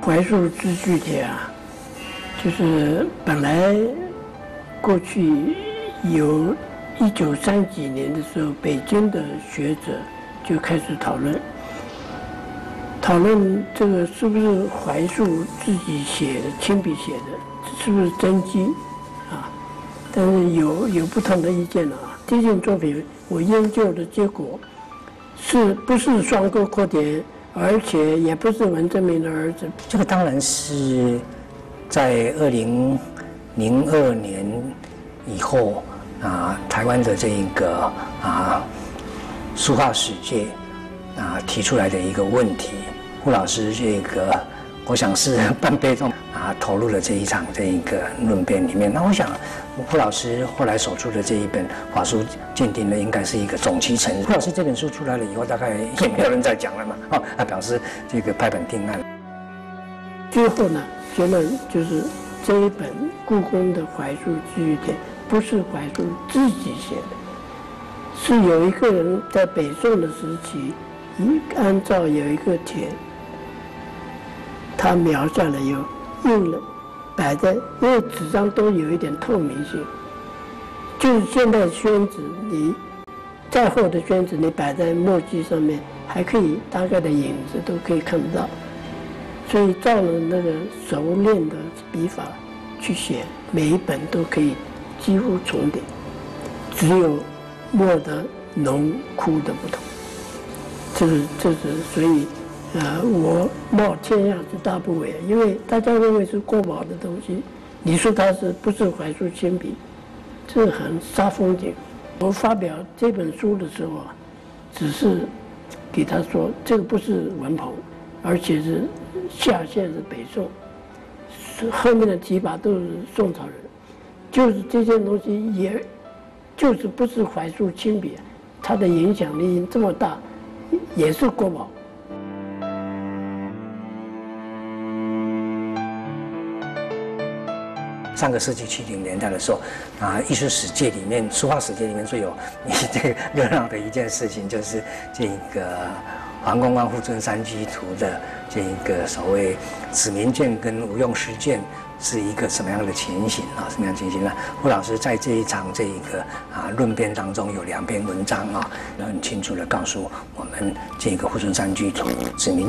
槐树字句帖啊，就是本来过去有1930几年的时候，北京的学者就开始讨论这个是不是槐树自己写的、亲笔写的，是不是真迹啊？但是有不同的意见啊。这件作品我研究的结果是不是双沟扩帖，而且也不是文征明的儿子。 这个当然是在2002年以后台湾的这一个书画史界提出来的一个问题。胡老师这个，我想是半被动投入了这一场这一个论辩里面。那我想，胡老师后来所出的这一本《法书鉴定》呢，应该是一个总集成。胡老师这本书出来了以后，大概也没有人再讲了嘛，他表示这个拍板定案。 最后呢，结论就是这一本故宫的槐树字句帖不是槐树自己写的，是有一个人在北宋的时期，按照有一个帖，他描下来有印了，摆在，因为纸张都有一点透明性，就是现在宣纸，你再厚的宣纸，你摆在墨迹上面，还可以大概的影子都可以看得到，所以照了那个熟练的笔法去写，每一本都可以几乎重叠，只有墨的浓枯的不同。这是所以。我冒天下之大不韪，因为大家认为是国宝的东西，你说它是不是槐树亲笔，这很煞风景。我发表这本书的时候只是给他说这个不是文鹏，而且是下线是北宋，后面的几把都是宋朝人，就是这件东西也，就是不是槐树亲笔，它的影响力这么大，也是国宝。 上个世纪70年代的时候，艺术史界里面、书画史界里面最有这个热闹的一件事情，就是这个黄公望《富春山居图》的这个所谓子民鉴跟无用师鉴是一个什么样的情形什么样的情形呢？胡老师在这一场这一个论辩当中有2篇文章很清楚的告诉我们这个《富春山居图》子民